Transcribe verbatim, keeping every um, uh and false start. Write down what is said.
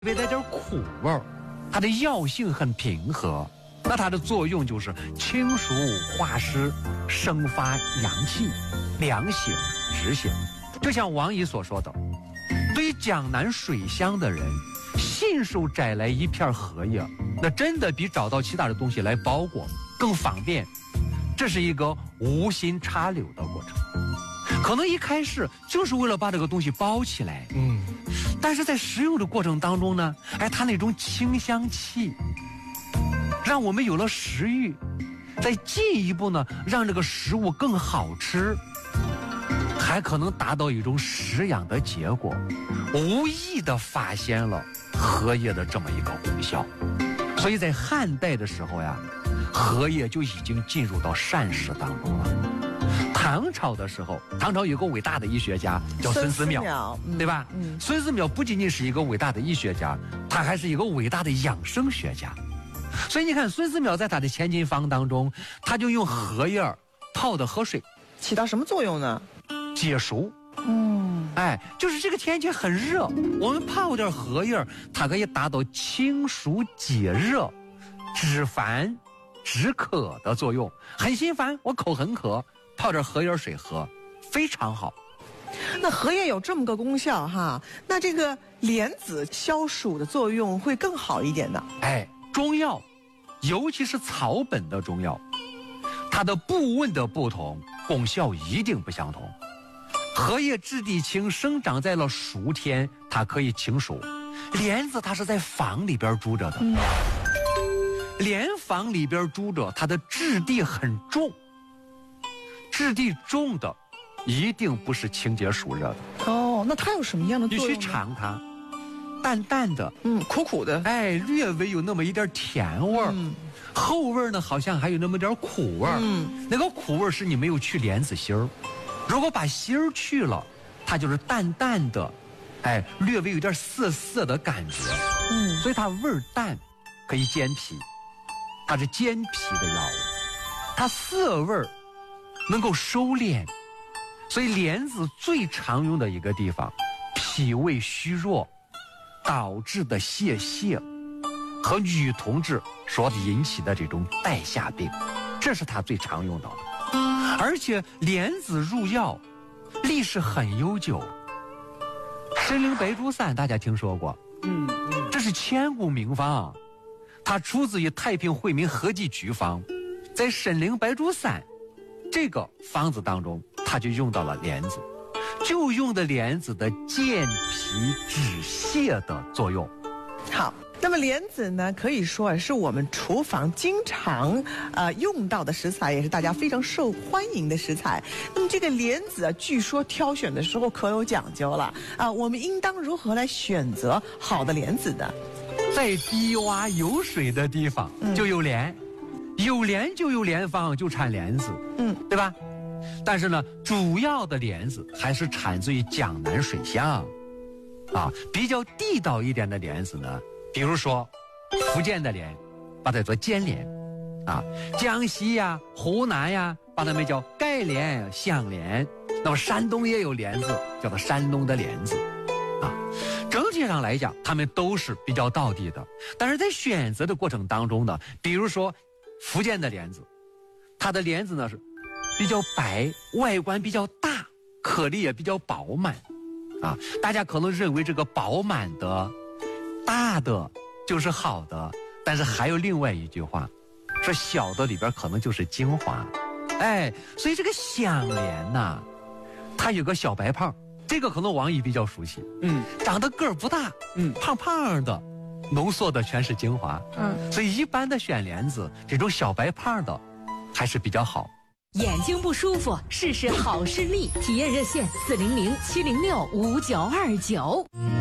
微带点苦味儿，它的药性很平和，那它的作用就是清暑化湿、生发阳气、凉血止血。就像王姨所说的，对江南水乡的人，信手摘来一片荷叶，那真的比找到其他的东西来包裹更方便。这是一个无心插柳的过程，可能一开始就是为了把这个东西包起来，嗯，但是在食用的过程当中呢，哎，它那种清香气，让我们有了食欲，再进一步呢，让这个食物更好吃，还可能达到一种食养的结果，无意的发现了荷叶的这么一个功效。所以在汉代的时候呀，荷叶就已经进入到膳食当中了。唐朝的时候，唐朝有个伟大的医学家叫孙思邈，嗯、对吧？嗯、孙思邈不仅仅是一个伟大的医学家，他还是一个伟大的养生学家。所以你看，孙思邈在他的千金方当中，他就用荷叶泡的河水， 起到什么作用呢？ 解暑。嗯，哎，就是这个天气很热，我们泡点荷叶，它可以达到清暑解热、止烦、止渴的作用。很心烦，我口很渴，泡点荷叶水喝，非常好。 那荷叶有这么个功效哈，那这个莲子消暑的作用会更好一点的。 哎，中药，尤其是草本的中药，它的部位的不同，功效一定不相同。荷叶质地轻，生长在了暑天，它可以清暑。莲子它是在房里边住着的，嗯、莲房里边住着，它的质地很重，质地重的一定不是清洁暑热的。 哦，那它有什么样的作用呢？ 你去尝它，淡淡的， 嗯，苦苦的， 哎，略微有那么一点甜味儿，嗯、后味呢好像还有那么点苦味儿。嗯，那个苦味是你没有去莲子心儿。如果把芯儿去了，它就是淡淡的，哎，略微有点涩涩的感觉。嗯，所以它味儿淡，可以健脾，它是健脾的药物。它涩味儿能够收敛，所以莲子最常用的一个地方，脾胃虚弱导致的泄泻和女同志所引起的这种带下病，这是它最常用到的。而且莲子入药历史很悠久，参苓白术散大家听说过？嗯嗯，这是千古名方，它出自于太平惠民合剂局方，在参苓白术散这个方子当中，它就用到了莲子，就用的莲子的健脾止泻的作用。 好。那么莲子呢，可以说是我们厨房经常呃用到的食材，也是大家非常受欢迎的食材。那么这个莲子啊，据说挑选的时候可有讲究了啊，我们应当如何来选择好的莲子呢？ 在低洼有水的地方就有莲，嗯、有莲就有莲方，就产莲子，嗯，对吧？但是呢，主要的莲子还是产自于江南水乡，啊，比较地道一点的莲子呢。比如说，福建的莲，把它做尖莲，啊，江西呀、湖南呀，把它们叫盖莲、香莲。那么山东也有莲子，叫做山东的莲子，啊，整体上来讲，它们都是比较道地的。但是在选择的过程当中呢，比如说福建的莲子，它的莲子呢是比较白，外观比较大，颗粒也比较饱满，啊，大家可能认为这个饱满的。大的就是好的，但是还有另外一句话，说小的里边可能就是精华，哎，所以这个香莲呐，它有个小白胖，这个可能王姨比较熟悉，嗯，长得个儿不大，嗯，胖胖的，浓缩的全是精华，嗯，所以一般的选莲子，这种小白胖的还是比较好。 眼睛不舒服，试试好视力，体验热线四零零七零六五九二九。